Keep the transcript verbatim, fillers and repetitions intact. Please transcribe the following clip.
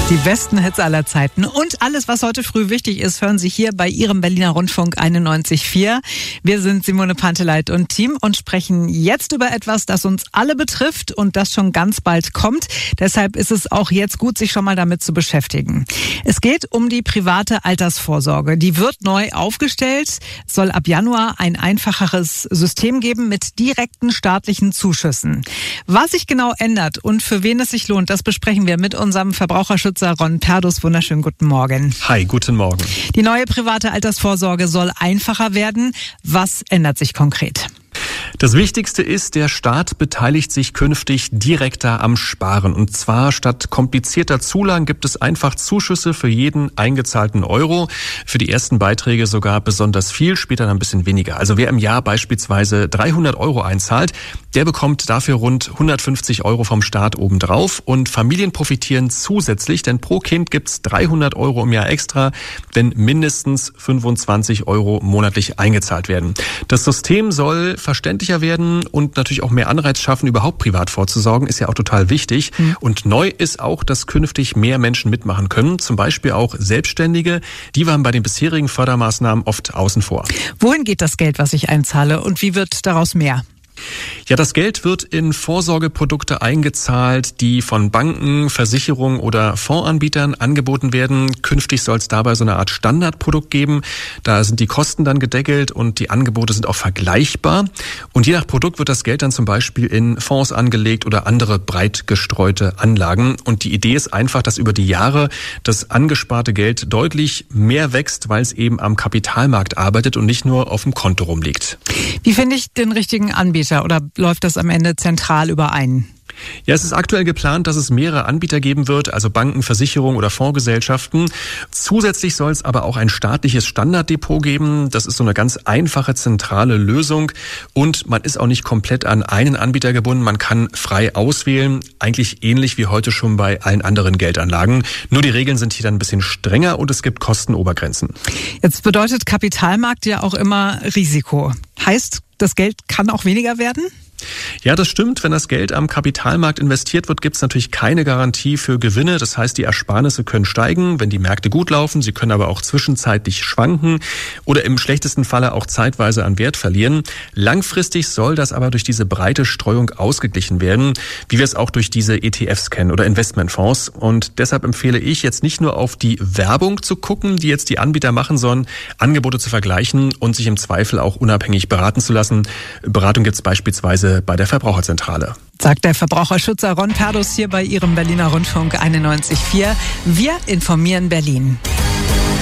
Die besten Hits aller Zeiten und alles, was heute früh wichtig ist, hören Sie hier bei Ihrem Berliner Rundfunk einundneunzig Komma vier. Wir sind Simone Panteleit und Team und sprechen jetzt über etwas, das uns alle betrifft und das schon ganz bald kommt. Deshalb ist es auch jetzt gut, sich schon mal damit zu beschäftigen. Es geht um die private Altersvorsorge. Die wird neu aufgestellt. Es soll ab Januar ein einfacheres System geben mit direkten staatlichen Zuschüssen. Was sich genau ändert und für wen es sich lohnt, das besprechen wir mit unserem Verbraucherschützer Ron Perdus. Wunderschönen guten Morgen. Hi, guten Morgen. Die neue private Altersvorsorge soll einfacher werden. Was ändert sich konkret? Das Wichtigste ist, der Staat beteiligt sich künftig direkter am Sparen. Und zwar statt komplizierter Zulagen gibt es einfach Zuschüsse für jeden eingezahlten Euro. Für die ersten Beiträge sogar besonders viel, später dann ein bisschen weniger. Also wer im Jahr beispielsweise dreihundert Euro einzahlt, der bekommt dafür rund hundertfünfzig Euro vom Staat obendrauf. Und Familien profitieren zusätzlich, denn pro Kind gibt's dreihundert Euro im Jahr extra, wenn mindestens fünfundzwanzig Euro monatlich eingezahlt werden. Das System soll verständlicher werden und natürlich auch mehr Anreiz schaffen, überhaupt privat vorzusorgen, ist ja auch total wichtig. Mhm. Und neu ist auch, dass künftig mehr Menschen mitmachen können, zum Beispiel auch Selbstständige. Die waren bei den bisherigen Fördermaßnahmen oft außen vor. Wohin geht das Geld, was ich einzahle, und wie wird daraus mehr? Ja, das Geld wird in Vorsorgeprodukte eingezahlt, die von Banken, Versicherungen oder Fondsanbietern angeboten werden. Künftig soll es dabei so eine Art Standardprodukt geben. Da sind die Kosten dann gedeckelt und die Angebote sind auch vergleichbar. Und je nach Produkt wird das Geld dann zum Beispiel in Fonds angelegt oder andere breit gestreute Anlagen. Und die Idee ist einfach, dass über die Jahre das angesparte Geld deutlich mehr wächst, weil es eben am Kapitalmarkt arbeitet und nicht nur auf dem Konto rumliegt. Wie finde ich den richtigen Anbieter? Oder läuft das am Ende zentral überein? Ja, es ist aktuell geplant, dass es mehrere Anbieter geben wird, also Banken, Versicherungen oder Fondsgesellschaften. Zusätzlich soll es aber auch ein staatliches Standarddepot geben. Das ist so eine ganz einfache, zentrale Lösung. Und man ist auch nicht komplett an einen Anbieter gebunden. Man kann frei auswählen, eigentlich ähnlich wie heute schon bei allen anderen Geldanlagen. Nur die Regeln sind hier dann ein bisschen strenger und es gibt Kostenobergrenzen. Jetzt bedeutet Kapitalmarkt ja auch immer Risiko. Heißt, das Geld kann auch weniger werden? Ja, das stimmt. Wenn das Geld am Kapitalmarkt investiert wird, gibt es natürlich keine Garantie für Gewinne. Das heißt, die Ersparnisse können steigen, wenn die Märkte gut laufen. Sie können aber auch zwischenzeitlich schwanken oder im schlechtesten Falle auch zeitweise an Wert verlieren. Langfristig soll das aber durch diese breite Streuung ausgeglichen werden, wie wir es auch durch diese E T Fs kennen oder Investmentfonds. Und deshalb empfehle ich jetzt nicht nur auf die Werbung zu gucken, die jetzt die Anbieter machen, sondern Angebote zu vergleichen und sich im Zweifel auch unabhängig beraten zu lassen. Beratung gibt es beispielsweise bei der Verbraucherzentrale. Sagt der Verbraucherschützer Ron Perdus hier bei Ihrem Berliner Rundfunk einundneunzig Komma vier. Wir informieren Berlin.